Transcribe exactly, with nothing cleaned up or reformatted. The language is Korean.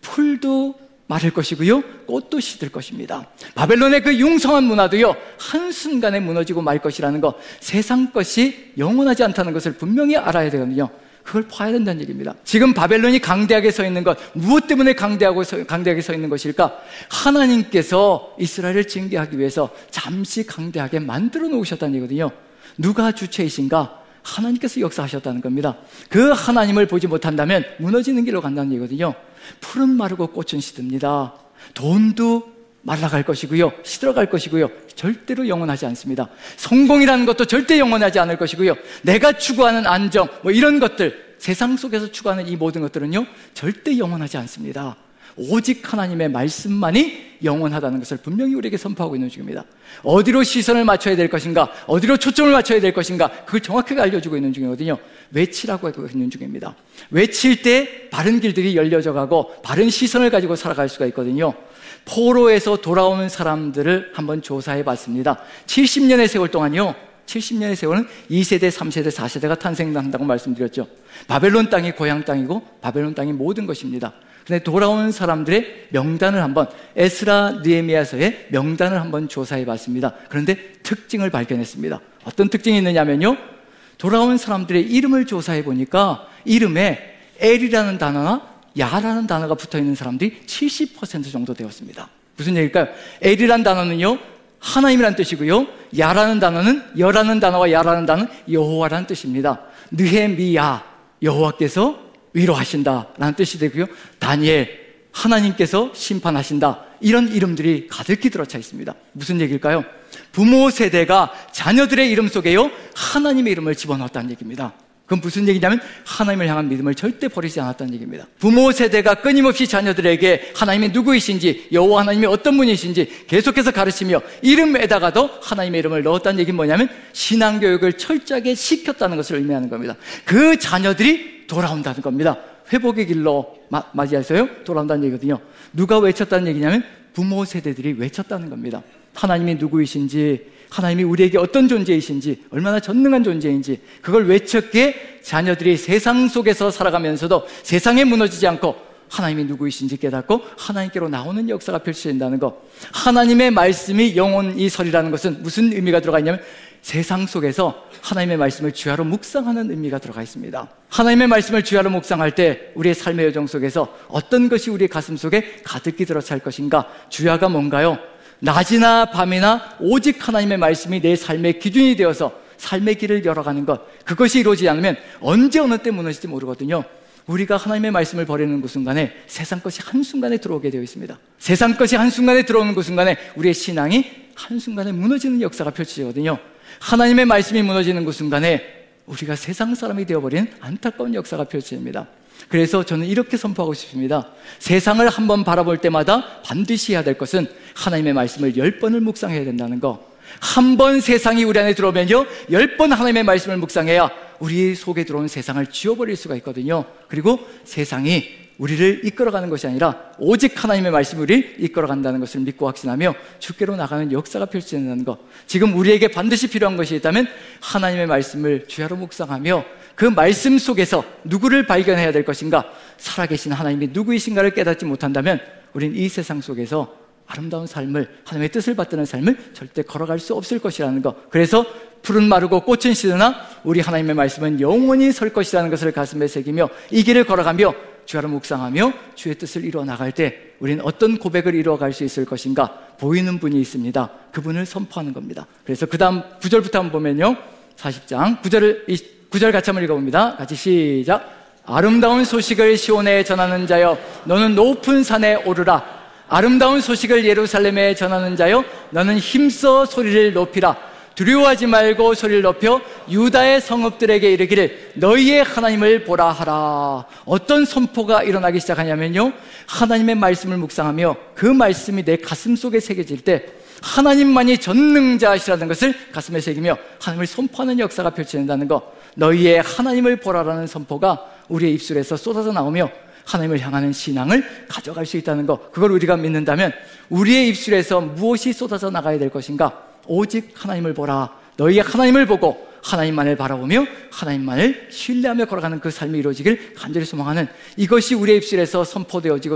풀도 마를 것이고요, 꽃도 시들 것입니다. 바벨론의 그 융성한 문화도요, 한순간에 무너지고 말 것이라는 것, 세상 것이 영원하지 않다는 것을 분명히 알아야 되거든요. 그걸 봐야 된다는 얘기입니다. 지금 바벨론이 강대하게 서 있는 것, 무엇 때문에 강대하고 서, 강대하게 서 있는 것일까? 하나님께서 이스라엘을 징계하기 위해서 잠시 강대하게 만들어 놓으셨다는 얘기거든요. 누가 주체이신가? 하나님께서 역사하셨다는 겁니다. 그 하나님을 보지 못한다면 무너지는 길로 간다는 얘기거든요. 풀은 마르고 꽃은 시듭니다. 돈도 말라갈 것이고요, 시들어갈 것이고요, 절대로 영원하지 않습니다. 성공이라는 것도 절대 영원하지 않을 것이고요, 내가 추구하는 안정, 뭐 이런 것들, 세상 속에서 추구하는 이 모든 것들은요, 절대 영원하지 않습니다. 오직 하나님의 말씀만이 영원하다는 것을 분명히 우리에게 선포하고 있는 중입니다. 어디로 시선을 맞춰야 될 것인가, 어디로 초점을 맞춰야 될 것인가, 그걸 정확하게 알려주고 있는 중이거든요. 외치라고 하고 있는 중입니다. 외칠 때 바른 길들이 열려져 가고 바른 시선을 가지고 살아갈 수가 있거든요. 포로에서 돌아오는 사람들을 한번 조사해 봤습니다. 칠십 년의 세월 동안요, 칠십 년의 세월은 이 세대, 삼 세대, 사 세대가 탄생한다고 말씀드렸죠. 바벨론 땅이 고향 땅이고 바벨론 땅이 모든 것입니다. 근데 돌아오는 사람들의 명단을 한번, 에스라 느헤미야서의 명단을 한번 조사해 봤습니다. 그런데 특징을 발견했습니다. 어떤 특징이 있느냐면요, 돌아온 사람들의 이름을 조사해 보니까 이름에 엘이라는 단어나 야라는 단어가 붙어있는 사람들이 칠십 퍼센트 정도 되었습니다. 무슨 얘기일까요? 엘이라는 단어는요, 하나님이라는 뜻이고요, 야라는 단어는, 여라는 단어와 야라는 단어는 여호와라는 뜻입니다. 느헤미야, 여호와께서 위로하신다라는 뜻이 되고요, 다니엘, 하나님께서 심판하신다, 이런 이름들이 가득히 들어차 있습니다. 무슨 얘기일까요? 부모 세대가 자녀들의 이름 속에요, 하나님의 이름을 집어넣었다는 얘기입니다. 그건 무슨 얘기냐면 하나님을 향한 믿음을 절대 버리지 않았다는 얘기입니다. 부모 세대가 끊임없이 자녀들에게 하나님이 누구이신지, 여호와 하나님이 어떤 분이신지 계속해서 가르치며 이름에다가도 하나님의 이름을 넣었다는 얘기는 뭐냐면 신앙교육을 철저하게 시켰다는 것을 의미하는 겁니다. 그 자녀들이 돌아온다는 겁니다. 회복의 길로 마, 맞이해서요 돌아온다는 얘기거든요. 누가 외쳤다는 얘기냐면 부모 세대들이 외쳤다는 겁니다. 하나님이 누구이신지, 하나님이 우리에게 어떤 존재이신지, 얼마나 전능한 존재인지, 그걸 외쳤기에 자녀들이 세상 속에서 살아가면서도 세상에 무너지지 않고 하나님이 누구이신지 깨닫고 하나님께로 나오는 역사가 펼쳐진다는 것. 하나님의 말씀이 영원히 서리라는 것은 무슨 의미가 들어가 있냐면 세상 속에서 하나님의 말씀을 주야로 묵상하는 의미가 들어가 있습니다. 하나님의 말씀을 주야로 묵상할 때 우리의 삶의 여정 속에서 어떤 것이 우리의 가슴 속에 가득히 들어찰 것인가? 주야가 뭔가요? 낮이나 밤이나 오직 하나님의 말씀이 내 삶의 기준이 되어서 삶의 길을 열어가는 것, 그것이 이루어지지 않으면 언제 어느 때 무너질지 모르거든요. 우리가 하나님의 말씀을 버리는 그 순간에 세상 것이 한순간에 들어오게 되어 있습니다. 세상 것이 한순간에 들어오는 그 순간에 우리의 신앙이 한순간에 무너지는 역사가 펼쳐지거든요. 하나님의 말씀이 무너지는 그 순간에 우리가 세상 사람이 되어버리는 안타까운 역사가 펼쳐집니다. 그래서 저는 이렇게 선포하고 싶습니다. 세상을 한번 바라볼 때마다 반드시 해야 될 것은 하나님의 말씀을 열 번을 묵상해야 된다는 거. 한 번 세상이 우리 안에 들어오면요, 열 번 하나님의 말씀을 묵상해야 우리 속에 들어온 세상을 지워버릴 수가 있거든요. 그리고 세상이 우리를 이끌어가는 것이 아니라 오직 하나님의 말씀이 우리를 이끌어간다는 것을 믿고 확신하며 주께로 나가는 역사가 펼쳐진다는 것. 지금 우리에게 반드시 필요한 것이 있다면 하나님의 말씀을 주야로 묵상하며 그 말씀 속에서 누구를 발견해야 될 것인가, 살아계신 하나님이 누구이신가를 깨닫지 못한다면 우린 이 세상 속에서 아름다운 삶을, 하나님의 뜻을 받드는 삶을 절대 걸어갈 수 없을 것이라는 것. 그래서 풀은 마르고 꽃은 시드나 우리 하나님의 말씀은 영원히 설 것이라는 것을 가슴에 새기며 이 길을 걸어가며 주야로 묵상하며 주의 뜻을 이루어 나갈 때 우리는 어떤 고백을 이루어갈 수 있을 것인가? 보이는 분이 있습니다. 그분을 선포하는 겁니다. 그래서 그 다음 구 절부터 한번 보면요, 사십 장 구 절을 구 절 같이 한번 읽어봅니다. 같이 시작. 아름다운 소식을 시온에 전하는 자여, 너는 높은 산에 오르라. 아름다운 소식을 예루살렘에 전하는 자여, 너는 힘써 소리를 높이라. 두려워하지 말고 소리를 높여 유다의 성읍들에게 이르기를 너희의 하나님을 보라 하라. 어떤 선포가 일어나기 시작하냐면요, 하나님의 말씀을 묵상하며 그 말씀이 내 가슴 속에 새겨질 때 하나님만이 전능자시라는 것을 가슴에 새기며 하나님을 선포하는 역사가 펼쳐진다는 것. 너희의 하나님을 보라라는 선포가 우리의 입술에서 쏟아져 나오며 하나님을 향하는 신앙을 가져갈 수 있다는 것. 그걸 우리가 믿는다면 우리의 입술에서 무엇이 쏟아져 나가야 될 것인가? 오직 하나님을 보라. 너희의 하나님을 보고 하나님만을 바라보며 하나님만을 신뢰하며 걸어가는 그 삶이 이루어지길 간절히 소망하는, 이것이 우리의 입술에서 선포되어지고